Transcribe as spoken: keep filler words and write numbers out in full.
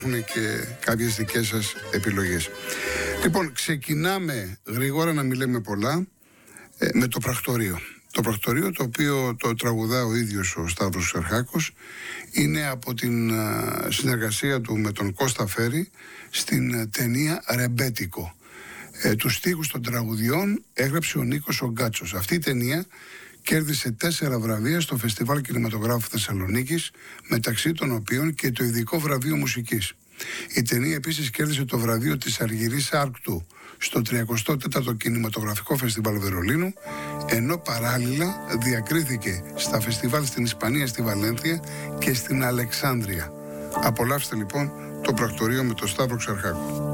Έχουν και κάποιες δικές σας επιλογές. Λοιπόν, ξεκινάμε γρήγορα, να μην λέμε πολλά, ε, με το πρακτορείο. Το πρακτορείο, το οποίο το τραγουδά ο ίδιος ο Σταύρος Ξαρχάκος, είναι από την α, συνεργασία του με τον Κώστα Φέρη στην α, ταινία Ρεμπέτικο. Ε, τους στίχους των τραγουδιών έγραψε ο Νίκος ο Γκάτσος. Αυτή η ταινία κέρδισε τέσσερα βραβεία στο Φεστιβάλ Κινηματογράφου Θεσσαλονίκης, μεταξύ των οποίων και το ειδικό βραβείο μουσικής. Η ταινία επίσης κέρδισε το βραβείο της Αργυρής Άρκτου στο τριακοστό τέταρτο Κινηματογραφικό Φεστιβάλ Βερολίνου, ενώ παράλληλα διακρίθηκε στα φεστιβάλ στην Ισπανία, στη Βαλένθια και στην Αλεξάνδρεια. Απολαύστε λοιπόν το πρακτορείο με τον Σταύρο Ξαρχάκο.